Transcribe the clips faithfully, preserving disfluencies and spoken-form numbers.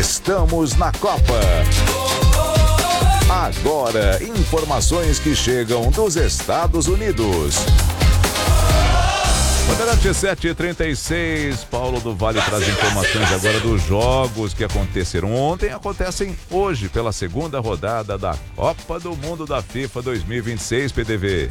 Estamos na Copa. Agora, informações que chegam dos Estados Unidos. Bandeirante sete e trinta e seis, Paulo do Vale traz informações agora dos jogos que aconteceram ontem, acontecem hoje pela segunda rodada da Copa do Mundo da FIFA dois mil e vinte e seis, P D V.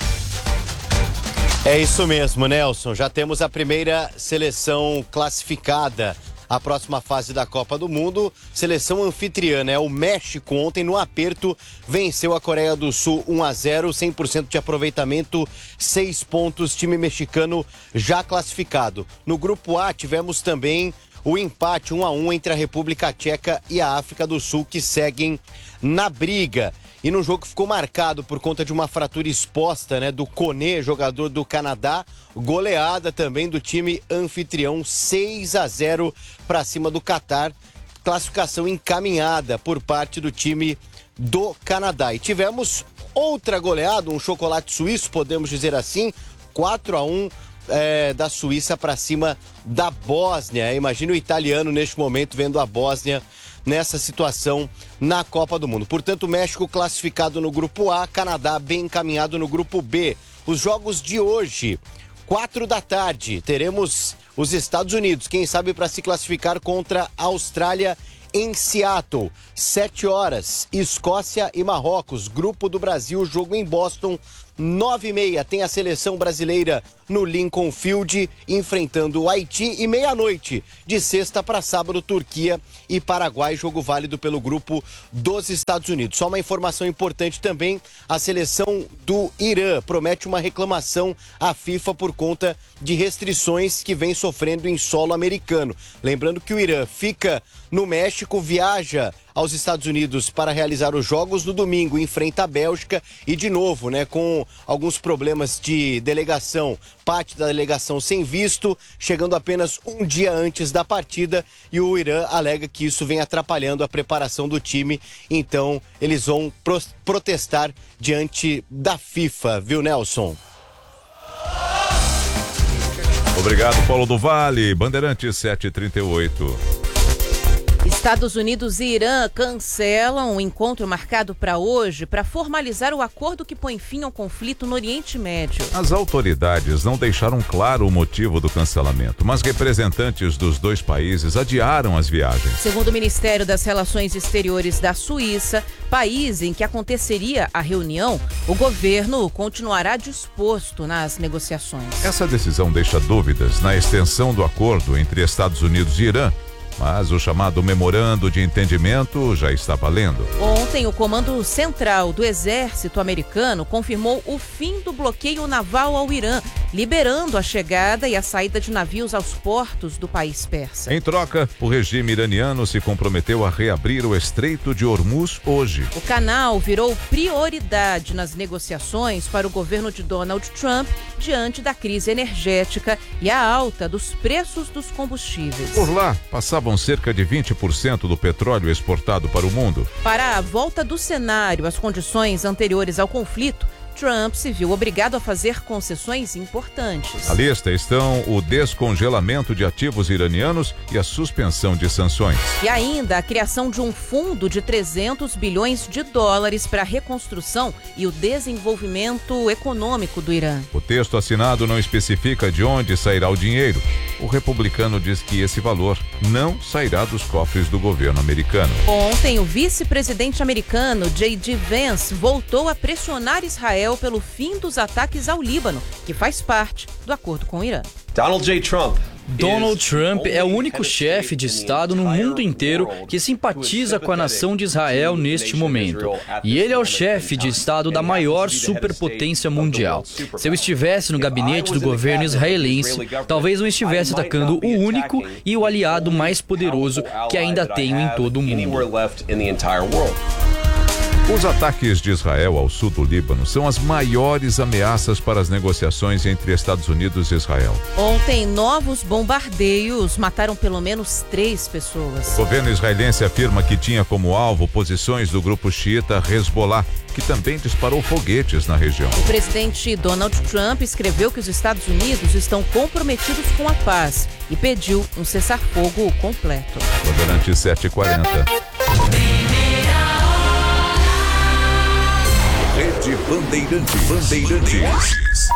É isso mesmo, Nelson. Já temos a primeira seleção classificada à próxima fase da Copa do Mundo. Seleção anfitriã, né? O México ontem no aperto venceu a Coreia do Sul um a zero, cem por cento de aproveitamento, seis pontos, time mexicano já classificado. No grupo A tivemos também o empate um a um entre a República Tcheca e a África do Sul, que seguem na briga. E num jogo que ficou marcado por conta de uma fratura exposta, né, do Koné, jogador do Canadá, goleada também do time anfitrião, seis a zero para cima do Catar, classificação encaminhada por parte do time do Canadá. E tivemos outra goleada, um chocolate suíço, podemos dizer assim, quatro a um é, da Suíça para cima da Bósnia. Imagina o italiano neste momento vendo a Bósnia nessa situação na Copa do Mundo. Portanto, o México classificado no grupo A, Canadá bem encaminhado no grupo B. Os jogos de hoje, quatro da tarde, teremos os Estados Unidos, quem sabe para se classificar contra a Austrália em Seattle. Sete horas, Escócia e Marrocos, grupo do Brasil, jogo em Boston. Nove e meia tem a seleção brasileira no Lincoln Field enfrentando o Haiti, e meia-noite de sexta para sábado, Turquia e Paraguai, jogo válido pelo grupo dos Estados Unidos. Só uma informação importante também, a seleção do Irã promete uma reclamação à FIFA por conta de restrições que vem sofrendo em solo americano. Lembrando que o Irã fica no México, viaja aos Estados Unidos para realizar os jogos no domingo, enfrenta a Bélgica e de novo, né, com alguns problemas de delegação, parte da delegação sem visto, chegando apenas um dia antes da partida, e o Irã alega que isso vem atrapalhando a preparação do time, então eles vão pro- protestar diante da FIFA, viu, Nelson? Obrigado, Paulo do Vale. Bandeirante sete e trinta e oito. Estados Unidos e Irã cancelam o encontro marcado para hoje para formalizar o acordo que põe fim ao conflito no Oriente Médio. As autoridades não deixaram claro o motivo do cancelamento, mas representantes dos dois países adiaram as viagens. Segundo o Ministério das Relações Exteriores da Suíça, país em que aconteceria a reunião, o governo continuará disposto nas negociações. Essa decisão deixa dúvidas na extensão do acordo entre Estados Unidos e Irã, mas o chamado memorando de entendimento já está valendo. Ontem, o Comando Central do Exército Americano confirmou o fim do bloqueio naval ao Irã, liberando a chegada e a saída de navios aos portos do país persa. Em troca, o regime iraniano se comprometeu a reabrir o Estreito de Hormuz hoje. O canal virou prioridade nas negociações para o governo de Donald Trump diante da crise energética e a alta dos preços dos combustíveis. Por lá, passavam cerca de vinte por cento do petróleo exportado para o mundo. Para a volta do cenário às condições anteriores ao conflito, Trump se viu obrigado a fazer concessões importantes. Na lista estão o descongelamento de ativos iranianos e a suspensão de sanções. E ainda a criação de um fundo de trezentos bilhões de dólares para a reconstrução e o desenvolvimento econômico do Irã. O texto assinado não especifica de onde sairá o dinheiro. O republicano diz que esse valor não sairá dos cofres do governo americano. Ontem, o vice-presidente americano J D Vance voltou a pressionar Israel pelo fim dos ataques ao Líbano, que faz parte do acordo com o Irã. Donald J. Trump. Donald Trump é o único chefe de Estado no mundo inteiro que simpatiza com a nação de Israel neste momento. E ele é o chefe de Estado da maior superpotência mundial. Se eu estivesse no gabinete do governo israelense, talvez não estivesse atacando o único e o aliado mais poderoso que ainda tenho em todo o mundo. Os ataques de Israel ao sul do Líbano são as maiores ameaças para as negociações entre Estados Unidos e Israel. Ontem, novos bombardeios mataram pelo menos três pessoas. O governo israelense afirma que tinha como alvo posições do grupo xiita Hezbollah, que também disparou foguetes na região. O presidente Donald Trump escreveu que os Estados Unidos estão comprometidos com a paz e pediu um cessar-fogo completo. Bandeirantes sete e quarenta. Rede Bandeirantes. Bandeirantes.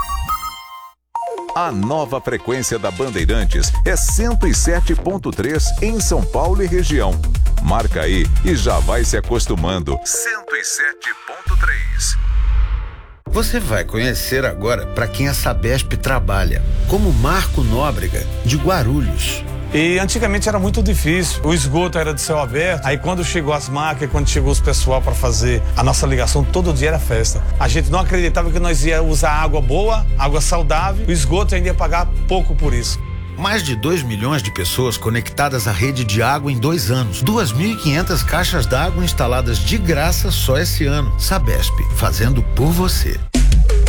A nova frequência da Bandeirantes é cento e sete ponto três em São Paulo e região. Marca aí e já vai se acostumando. cento e sete ponto três. Você vai conhecer agora para quem a Sabesp trabalha, como Marco Nóbrega, de Guarulhos. E antigamente era muito difícil, o esgoto era de céu aberto, aí quando chegou as máquinas, quando chegou os pessoal para fazer a nossa ligação, todo dia era festa. A gente não acreditava que nós ia usar água boa, água saudável, o esgoto ainda ia pagar pouco por isso. Mais de dois milhões de pessoas conectadas à rede de água em dois anos. duas mil e quinhentas caixas d'água instaladas de graça só esse ano. Sabesp, fazendo por você.